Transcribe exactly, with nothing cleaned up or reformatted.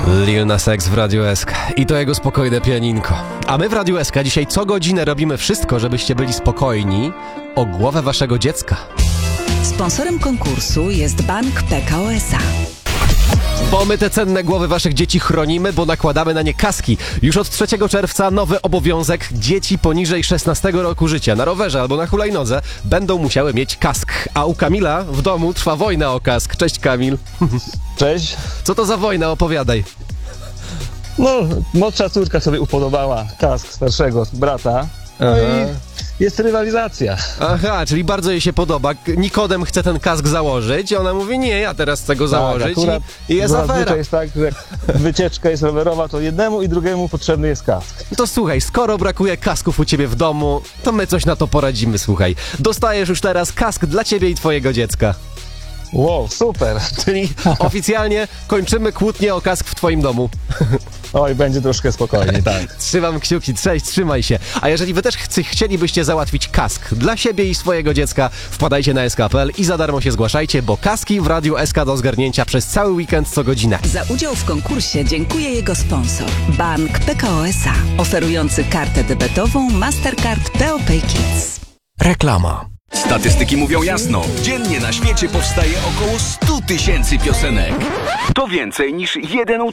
Lil Nas X w Radiu S K i to jego spokojne pianinko. A my w Radiu S K dzisiaj co godzinę robimy wszystko, żebyście byli spokojni o głowę waszego dziecka. Sponsorem konkursu jest Bank P K O S A. Bo my te cenne głowy waszych dzieci chronimy, bo nakładamy na nie kaski. Już od trzeciego czerwca nowy obowiązek: dzieci poniżej szesnastego roku życia na rowerze albo na hulajnodze będą musiały mieć kask. A u Kamila w domu trwa wojna o kask. Cześć, Kamil. Cześć. Co to za wojna? Opowiadaj. No, młodsza córka sobie upodobała kask starszego brata. No Aha. i jest rywalizacja. Aha, czyli bardzo jej się podoba. Nikodem chce ten kask założyć, a ona mówi: nie, ja teraz chcę go założyć, akurat i, i jest zazwyczaj afera. jest tak, że jak wycieczka jest rowerowa, to jednemu i drugiemu potrzebny jest kask. To słuchaj, skoro brakuje kasków u ciebie w domu, to my coś na to poradzimy, słuchaj. Dostajesz już teraz kask dla ciebie i twojego dziecka. Wow, super. Czyli oficjalnie kończymy kłótnię o kask w twoim domu. Oj, będzie troszkę spokojniej, tak. Trzymam kciuki, cześć, trzymaj się. A jeżeli wy też chcy, chcielibyście załatwić kask dla siebie i swojego dziecka, wpadajcie na S K kropka P L i za darmo się zgłaszajcie, bo kaski w Radiu S K do zgarnięcia przez cały weekend co godzinę. Za udział w konkursie dziękuję jego sponsor, Bank P K O S A, oferujący kartę debetową Mastercard P O Pay Kids. Reklama. Statystyki mówią jasno. Dziennie na świecie powstaje około sto tysięcy piosenek. To więcej niż jeden